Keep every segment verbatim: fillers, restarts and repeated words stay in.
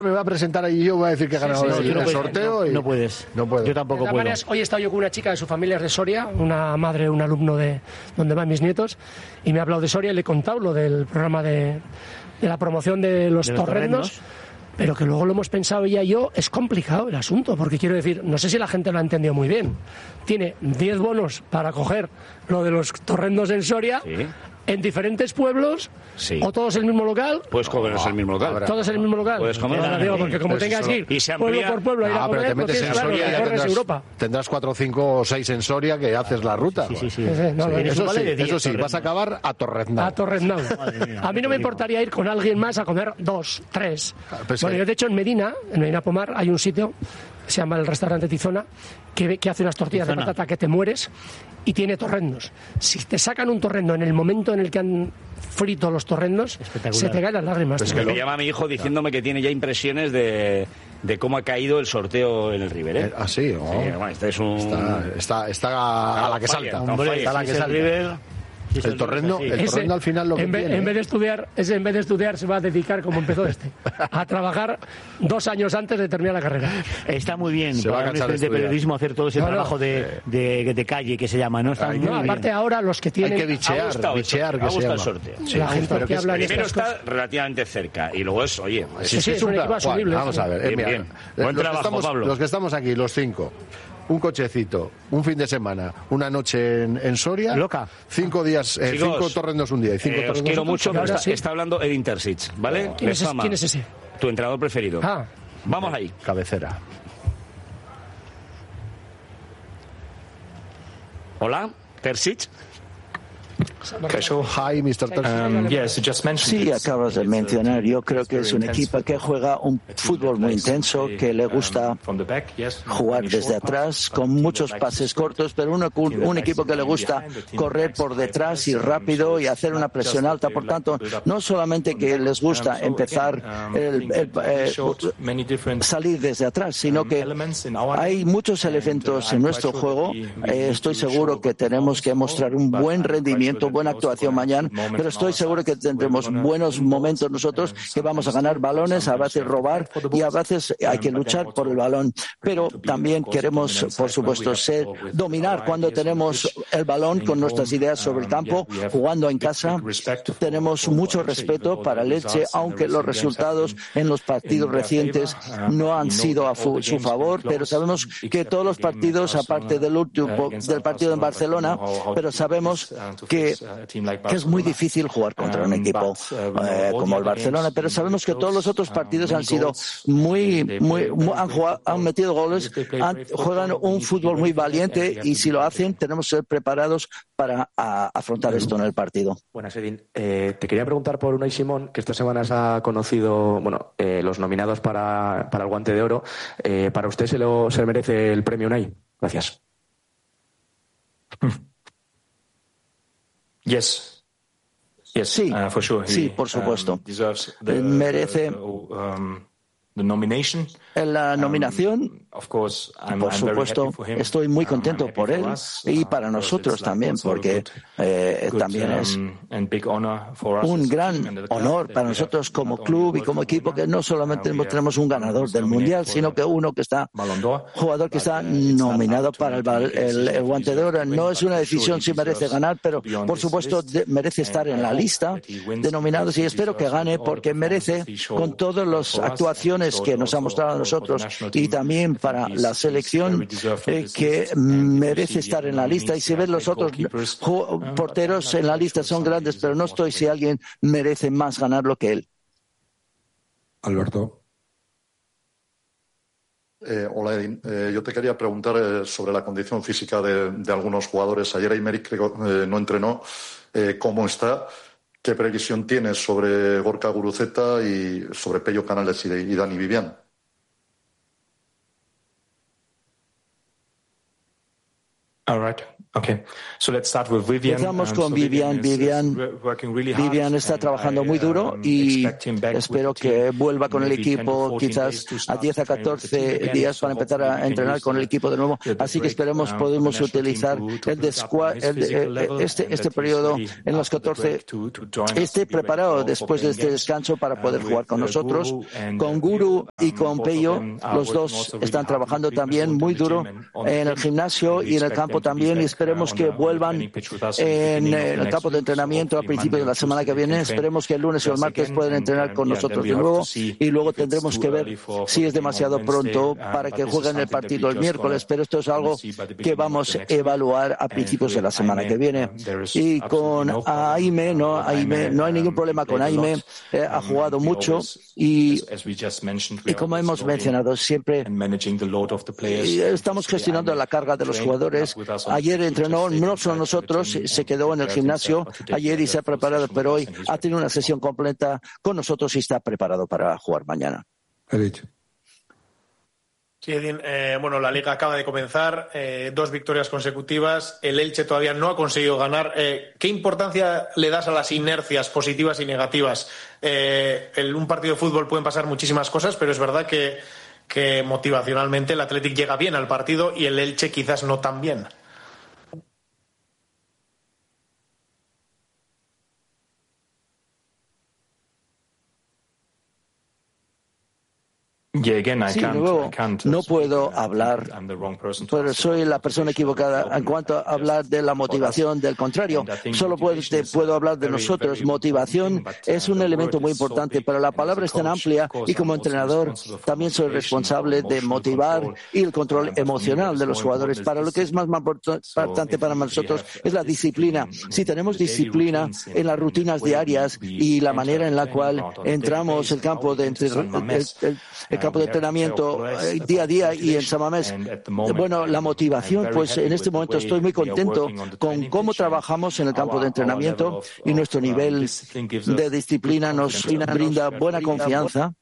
me va a presentar ahí y yo voy a decir que he ganado Sí, sí, el, no, el puedes, sorteo. no, y... no puedes. No puedo. Yo tampoco De todas puedo. maneras, hoy he estado yo con una chica de su familia es de Soria, una madre, un alumno de donde van mis nietos, y me ha hablado de Soria y le he contado lo del programa de, de la promoción de los, De los torrendos. torrendos. Pero que luego lo hemos pensado ella y yo, es complicado el asunto, porque quiero decir, no sé si la gente lo ha entendido muy bien. Tiene diez bonos para coger lo de los torrendos en Soria, Sí. en diferentes pueblos, Sí. o todos en el mismo local. Puedes comernos el mismo local. Todos en el mismo local. Puedes comer. Ahora digo, porque como Pero si tengas solo- que y se ir pueblo amplía- por pueblo a ir a Ah, pero comer, te pues metes tienes, en claro, Soria y ya recorres tendrás, Europa. tendrás cuatro, cinco o seis en Soria que haces la ruta. Sí, sí, sí. Sí, sí, no, no, Tienes Eso un vale sí, de diez eso sí, torrendos. vas a acabar atorrendado. A Torrendón. Madre mía, A mí no me importaría ir con alguien más a comer dos, tres. Pues Bueno, que- yo de hecho en Medina, en Medina Pomar, hay un sitio, se llama el restaurante Tizona, que, que hace unas tortillas Tizona. de patata que te mueres y tiene torrendos. Si te sacan un torrendo en el momento en el que han frito los torrendos, Espectacular. se te caen las lágrimas. Pues tío. que Me llama mi hijo diciéndome que tiene ya impresiones de, de cómo ha caído el sorteo en el River, ¿eh? Ah, sí, Sí, oh. bueno, este es un... Está, está, está a la que Fire, salta. hombre, Está a la si que es el salta. River, si es El torrendo, River, el sí. Ese, torrendo al final lo que en vez, tiene, en vez ¿eh? de estudiar, ese en vez de estudiar se va a dedicar, como empezó este, a trabajar dos años antes de terminar la carrera. Está muy bien Se va a para un cansar de estudiante de estudiar. periodismo hacer todo ese No, no. trabajo de, de, de calle que se llama, ¿no? Está Hay muy que- No, bien. aparte ahora los que Hay tienen... que Ha bichear, gustado, bichear ha que se gustado el llama. sorteo. la Sí, gente pero que que es- habla de Primero estas está cosas. relativamente cerca y luego es, oye, es- Sí, sí, es un plan, equipo Juan, asumible. vamos a ver, eh, Bien, mira, bien. eh, Buen los, que trabajo, estamos, Pablo. los que estamos aquí, los cinco, un cochecito, un fin de semana, una noche en, en Soria, Loca. cinco días, eh, Chicos, cinco torrendos un día y cinco eh, os torrendos quiero otro. mucho, pero ahora está, sí. está hablando Edin Terzic, ¿vale? ¿Quién es, ese, Lezama, ¿Quién es ese? tu entrenador preferido. Ah, Vamos ahí. Cabecera. Hola, Terzic. Hi, mister Um, yes, you just mentioned Sí, it. acabas de mencionar. Yo creo que es un equipo que juega un fútbol muy intenso, que le gusta jugar desde atrás, con muchos pases cortos, pero un, un equipo que le gusta correr por detrás y rápido y hacer una presión alta. Por tanto, no solamente que les gusta empezar el, el, eh, salir desde atrás, sino que hay muchos elementos en nuestro juego. Eh, estoy seguro que tenemos que mostrar un buen rendimiento, buena actuación mañana, pero estoy seguro que tendremos buenos momentos nosotros, que vamos a ganar balones, a veces robar y a veces hay que luchar por el balón. Pero también queremos, por supuesto, ser, dominar cuando tenemos el balón con nuestras ideas sobre el campo, jugando en casa. Tenemos mucho respeto para el Elche, aunque los resultados en los partidos recientes no han sido a fu- su favor, pero sabemos que todos los partidos, aparte del último, del partido en Barcelona, pero sabemos que, que es muy difícil jugar contra un equipo eh, como el Barcelona, pero sabemos que todos los otros partidos han sido muy, muy, muy- han, jugado, han metido goles, han- juegan un fútbol muy valiente y si lo hacen tenemos que ser preparados para a, afrontar esto en el partido. Buenas, Edin. Eh, te quería preguntar por Unai Simón, que estas semanas ha conocido bueno, eh, los nominados para, para el Guante de Oro. Eh, ¿Para usted se, lo, se merece el premio Unai? Gracias. Yes. Yes, Sí, uh, for sure. He, sí, por supuesto. um, deserves the, Merece the, um, the nomination. En la nominación, Um, of course, I'm, por I'm very supuesto, happy for him. estoy muy Um, contento I'm happy por for él us, y uh, para because nosotros it's like también, also a porque good- eh, good, también es um, and big honor for us un as a gran team and the club honor that para we nosotros have como not only club y World como Cup equipo que winner, no uh, solamente we have tenemos un ganador who's del nominated Mundial, for sino the que uno que está Ballon d'Or, jugador que but, está uh, it's not nominado up to para me el, to bal- make a el, decision el if Guante he de Oro. deserves to No win, es but una for sure decisión he si merece deserves ganar, pero to be on por this supuesto list. de- merece estar And en I la hope lista that he wins de nominados y because he espero que deserves gane all the porque merece, performances he showed con todas las for us, actuaciones and que showed nos ha also mostrado a for- for the nosotros national y team. también I think para he's- la he's selección, very deserved of eh, this que list. And if you merece see estar the en la lista. Y si ves los otros goalkeepers, ju- uh, porteros but en la I'm lista sure son some grandes, pero no deserve more estoy to si win. alguien merece más ganarlo que él. Alberto. Eh, hola, Edin. Eh, yo te quería preguntar eh, sobre la condición física de, de algunos jugadores. Ayer Aymeric creo, eh, no entrenó. Eh, ¿Cómo está? ¿Qué previsión tienes sobre Gorka Guruceta y sobre Pello Canales y, y Dani Vivian? All right. Okay. So let's start with Vivian. Empezamos Um, con so Vivian. Vivian, is working really hard, Vivian está and trabajando I, muy duro um, y expect him back espero with the team que vuelva con el maybe ten to equipo fourteen quizás days to a start diez a to train with the team catorce again. días So para empezar hopefully we a can entrenar use con el the- equipo de nuevo. the- the Así que break, esperemos um, podemos for the national utilizar team to- to el, build up descua- on his el- physical el- level, este, and este that he's periodo ready en los after the catorce break to- to join us, esté to be ready preparado for- después for de este playing games. descanso para poder Uh, jugar con with, uh, nosotros. Guru and, Con uh, Guru y um, con both of Pello, them are los working dos also really están hard trabajando in the también treatment, muy on the duro gym and on the en el pitch. gimnasio And we y en el expect campo them to be también y back, esperemos uh, que on the- on the vuelvan training pitch with us in the en beginning of el next campo de week. So entrenamiento a hopefully principios de Monday la or semana que Tuesday they viene. can train Esperemos que el lunes o el with us martes again, puedan and, entrenar um, con yeah, nosotros then we de have nuevo to see y luego if it's tendremos too que ver early for- si for es the game on demasiado Wednesday, pronto uh, para but que this is jueguen el something that we partido el just miércoles, gonna- pero esto es gonna algo see by the que beginning of vamos the a next week. evaluar a And principios de with la semana Aime, que viene. um, there is Y absolutely con no problem. Aime, no, Uh, Aime, Aime, no hay ningún um, problema he con played a Aime, lot, eh, ha um, jugado we mucho always, y, as- as we just mentioned, we y como always hemos loading mencionado siempre, and managing the load of the players. y estamos Yesterday, gestionando Aime la carga de los trained jugadores. with us on Ayer the pitch, entrenó just no stayed solo inside nosotros, the team se and quedó en el prepared gimnasio himself for today. ayer y He se ha had a full preparado, session pero with hoy us and he's ha ready tenido to una go. sesión completa con nosotros y está preparado para jugar mañana. Eric. Sí, Edín, eh, bueno, la Liga acaba de comenzar, eh, dos victorias consecutivas, el Elche todavía no ha conseguido ganar. Eh, ¿Qué importancia le das a las inercias positivas y negativas? Eh, en un partido de fútbol pueden pasar muchísimas cosas, pero es verdad que, que motivacionalmente el Athletic llega bien al partido y el Elche quizás no tan bien. Yeah, again, I Sí, can't, luego, I can't no speak. puedo I'm- hablar, I'm the wrong person to pero ask soy about la persona motivation. equivocada en cuanto a hablar de la motivación del contrario. Solo puedo, te puedo hablar de nosotros. Motivación es un elemento muy importante, pero la palabra es tan amplia y como entrenador también soy responsable de motivar y el control emocional de los jugadores. Para lo que es más importante para nosotros es la disciplina. Si tenemos disciplina en las rutinas diarias y la manera en la cual entramos el campo de entre, el, el, el campo de entrenamiento eh, día a día y en San Mamés, bueno, la motivación, pues en este momento estoy muy contento con cómo trabajamos en el campo de entrenamiento y nuestro nivel de disciplina nos brinda buena confianza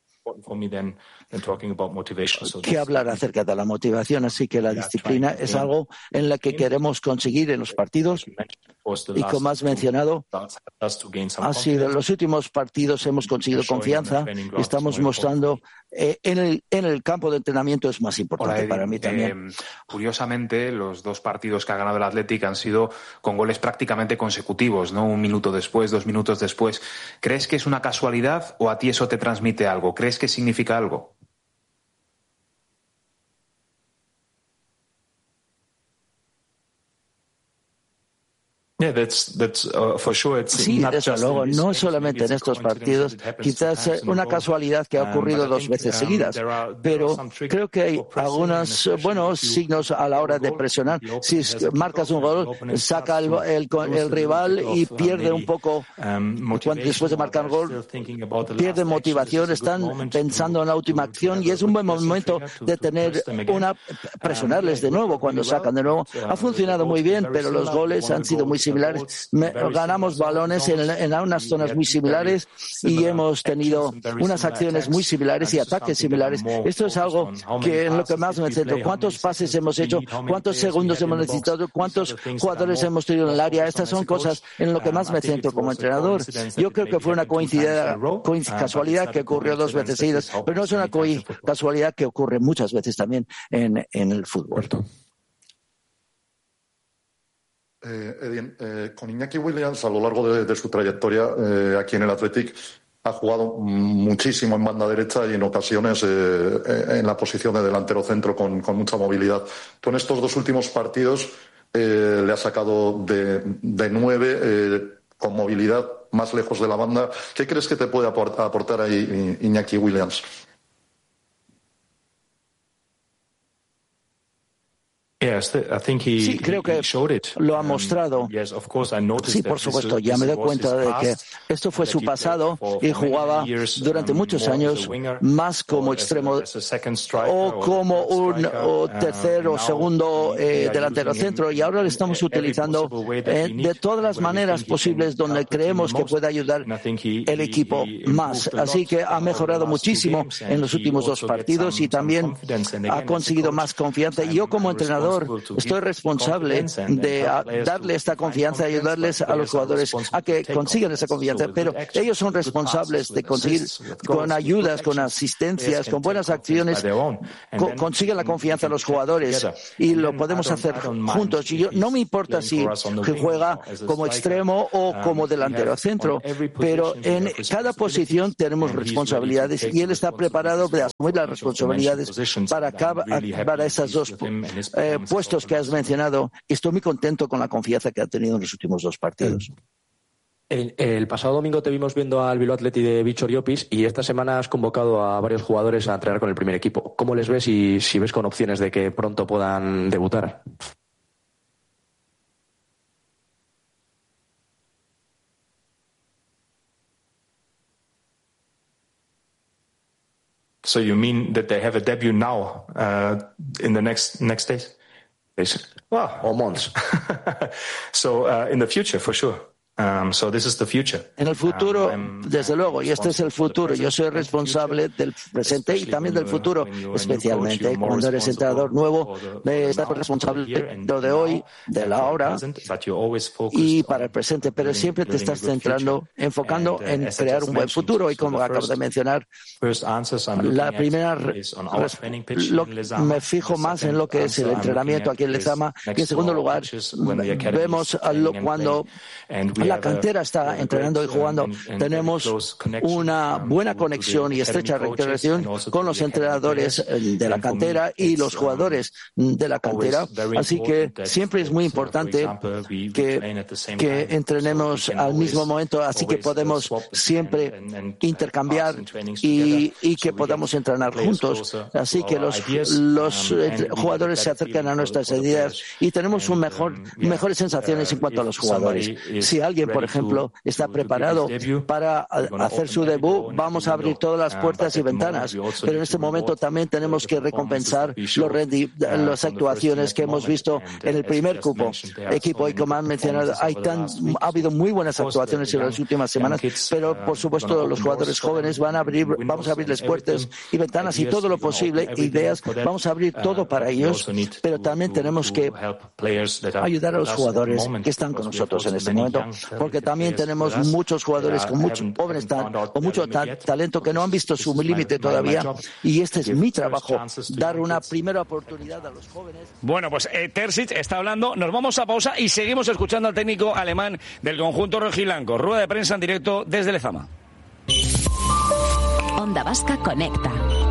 que hablar acerca de la motivación. Así que la disciplina es algo en la que queremos conseguir en los partidos y como has mencionado, ha sido en los últimos partidos hemos conseguido confianza y estamos mostrando eh, en, el, en el campo de entrenamiento es más importante Hola, para mí también. Eh, curiosamente, los dos partidos que ha ganado el Athletic han sido con goles prácticamente consecutivos, ¿no? Un minuto después, dos minutos después. ¿Crees que es una casualidad o a ti eso te transmite algo? ¿Crees que significa algo? Sí, desde luego, no solamente en estos partidos, quizás una casualidad que ha ocurrido dos veces seguidas, pero creo que hay algunos buenos signos a la hora de presionar. Si marcas un gol, saca el, el, el rival y pierde un poco, cuando después de marcar gol, pierde motivación, están pensando en la última acción y es un buen momento de tener una, presionarles de nuevo cuando sacan de nuevo. Ha funcionado muy bien, pero los goles han sido muy similares. Me, ganamos balones en, en unas zonas muy similares y hemos tenido unas acciones muy similares y ataques similares. Esto es algo que en lo que más me centro. ¿Cuántos pases hemos hecho? ¿Cuántos segundos hemos necesitado? ¿Cuántos jugadores hemos tenido en el área? Estas son cosas en lo que más me centro como entrenador. Yo creo que fue una coincidencia, casualidad que ocurrió dos veces seguidas, pero no es una casualidad que ocurre muchas veces también en, en el fútbol. Eh, Edín, eh, con Iñaki Williams, a lo largo de, de su trayectoria eh, aquí en el Athletic, ha jugado muchísimo en banda derecha y en ocasiones eh, en la posición de delantero centro con, con mucha movilidad. Tú en estos dos últimos partidos eh, le has sacado de, de nueve eh, con movilidad más lejos de la banda. ¿Qué crees que te puede aportar, aportar ahí Iñaki Williams? Sí, creo que lo ha mostrado. Sí, por supuesto, ya me doy cuenta de que esto fue su pasado y jugaba durante muchos años más como extremo o como un o tercer o segundo eh, delantero centro y ahora lo estamos utilizando eh, de todas las maneras posibles donde creemos que puede ayudar el equipo más. Así que ha mejorado muchísimo en los últimos dos partidos y también ha conseguido más confianza. Y yo como entrenador entrenador, estoy responsable de darle esta confianza y ayudarles a los jugadores a que consigan esa confianza, pero ellos son responsables de conseguir con ayudas, con asistencias, con buenas acciones, co- consiguen la confianza de los jugadores y lo podemos hacer juntos. Y yo, no me importa si juega como extremo o como delantero centro, pero en cada posición tenemos responsabilidades y él está preparado de asumir las responsabilidades para, cada, para esos dos eh, puestos que has mencionado. Estoy muy contento con la confianza que ha tenido en los últimos dos partidos. El, el pasado domingo te vimos viendo al Bilbao Athletic de Víctor Llopis y esta semana has convocado a varios jugadores a entrenar con el primer equipo. ¿Cómo les ves y si ves con opciones de que pronto puedan debutar? So you mean that they have a debut now uh, in the next next days? Yes. Well, or months. So uh, in the future, for sure. Um, so this is the future. En el futuro, desde luego, y este es el futuro. Yo soy responsable del presente y también del futuro, especialmente cuando eres entrenador nuevo, estás responsable de lo de hoy, de la hora y para el presente, pero siempre te estás centrando, enfocando en crear un buen futuro. Y como acabo de mencionar, la primera, lo, me fijo más en lo que es el entrenamiento aquí en Lezama y en segundo lugar, vemos lo, cuando la cantera está entrenando y jugando. Tenemos una buena conexión y estrecha relación con los entrenadores de la cantera y los jugadores de la cantera. Así que siempre es muy importante que, que entrenemos al mismo momento, así que podemos siempre intercambiar y, y que podamos entrenar juntos. Así que los, los jugadores se acercan a nuestras ideas y tenemos un mejor, mejores sensaciones en cuanto a los jugadores. Si alguien, por ejemplo, está preparado para hacer su debut, vamos a abrir todas las puertas y ventanas. Pero en este momento también tenemos que recompensar los rendi- las actuaciones que hemos visto en el primer cupo, equipo. Y como han mencionado, hay tan, ha habido muy buenas actuaciones en las últimas semanas, pero por supuesto los jugadores jóvenes van a abrir, vamos a abrirles puertas y ventanas y todo lo posible, ideas, vamos a abrir todo para ellos, pero también tenemos que ayudar a los jugadores que están con nosotros en este momento, porque también tenemos muchos jugadores con mucho jóvenes con mucho ta- talento que no han visto su límite todavía y este es mi trabajo, dar una primera oportunidad a los jóvenes. Bueno, pues eh, Terzic está hablando, nos vamos a pausa y seguimos escuchando al técnico alemán del conjunto rojiblanco. Rueda de prensa en directo desde Lezama. Onda Vasca Conecta.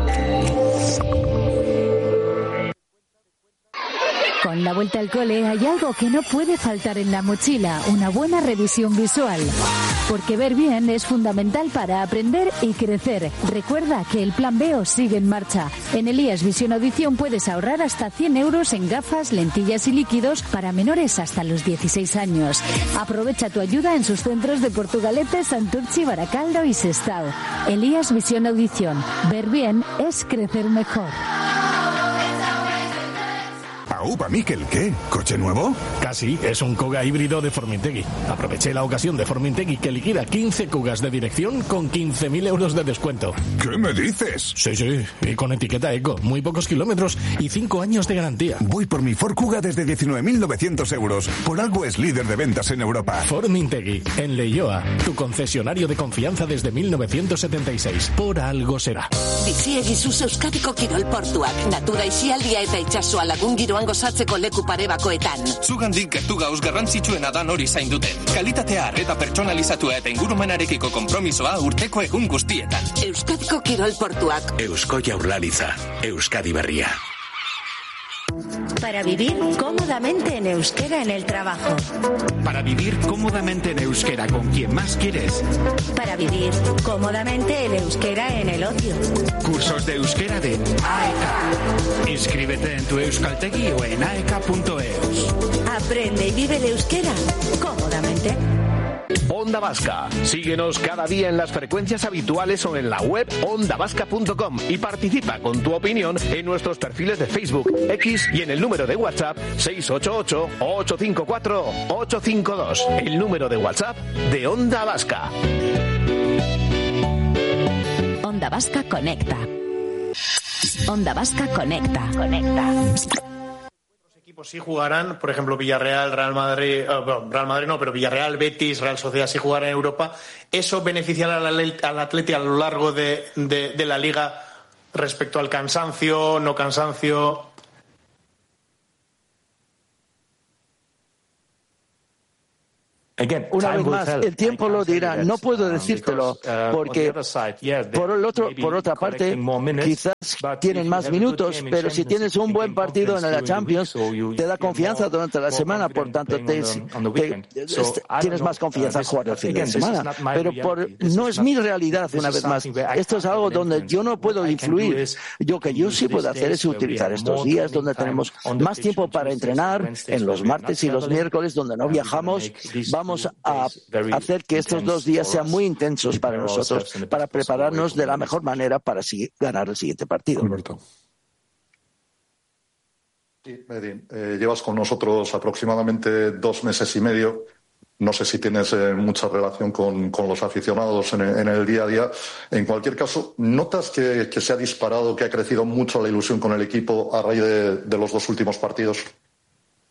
Con la vuelta al cole hay algo que no puede faltar en la mochila, una buena revisión visual. Porque ver bien es fundamental para aprender y crecer. Recuerda que el Plan B O sigue en marcha. En Elías Visión Audición puedes ahorrar hasta cien euros en gafas, lentillas y líquidos para menores hasta los dieciséis años. Aprovecha tu ayuda en sus centros de Portugalete, Santurchi, Baracaldo y Sestao. Elías Visión Audición. Ver bien es crecer mejor. Aupa, Miquel, ¿qué? ¿Coche nuevo? Casi, es un Kuga híbrido de Formintegui. Aproveché la ocasión de Formintegui que liquida quince Kugas de dirección con quince mil euros de descuento. ¿Qué me dices? Sí, sí, y con etiqueta eco, muy pocos kilómetros y cinco años de garantía. Voy por mi Ford Kuga desde diecinueve mil novecientos euros. Por algo es líder de ventas en Europa. Formintegui, en Leioa, tu concesionario de confianza desde mil novecientos setenta y seis. Por algo será. Biziegizu Euskadiko kirol portuak, natura isialdia eta itsasoa lagun giroan gozatzeko leku pare bakoetan. Zugandik gertu gauz garrantzitsuena da nori zainduten. Kalitatea eta pertsonalizatua eta ingurumenarekiko konpromisoa urteko egun guztietan. Euskadiko kirol portuak. Eusko Jaurlaritza, Euskadi berria. Para vivir cómodamente en euskera en el trabajo. Para vivir cómodamente en euskera con quien más quieres. Para vivir cómodamente en euskera en el ocio. Cursos de euskera de A E K. Inscríbete en tu Euskaltegi o en aek punto eus. Aprende y vive el euskera cómodamente. Onda Vasca. Síguenos cada día en las frecuencias habituales o en la web onda vasca punto com y participa con tu opinión en nuestros perfiles de Facebook, X y en el número de WhatsApp seis ocho ocho, ocho cinco cuatro, ocho cinco dos. El número de WhatsApp de Onda Vasca. Onda Vasca Conecta. Onda Vasca Conecta. Conecta. equipos sí jugarán, por ejemplo, Villarreal, Real Madrid, eh, bueno, Real Madrid no, pero Villarreal, Betis, Real Sociedad sí jugarán en Europa. ¿Eso beneficiará al, al Atleti a lo largo de, de, de la Liga respecto al cansancio, no cansancio? Una vez más, el tiempo lo dirá. No puedo decírtelo porque por el otro, por otra parte, quizás tienen más minutos, pero si tienes un buen partido en la Champions, te da confianza durante la semana, por tanto te, te, tienes más confianza al jugar el fin de semana. Pero por, no es mi realidad, una vez más. Esto es algo donde yo no puedo influir. Yo que yo sí puedo hacer es utilizar estos días donde tenemos más tiempo para entrenar, en los martes y los miércoles donde no viajamos. Vamos Vamos a hacer que estos dos días sean muy intensos para nosotros, para prepararnos de la mejor manera para ganar el siguiente partido. Alberto. Sí, Medin, eh, llevas con nosotros aproximadamente dos meses y medio. No sé si tienes eh, mucha relación con, con los aficionados en, en el día a día. En cualquier caso, ¿notas que, que se ha disparado, que ha crecido mucho la ilusión con el equipo a raíz de, de los dos últimos partidos?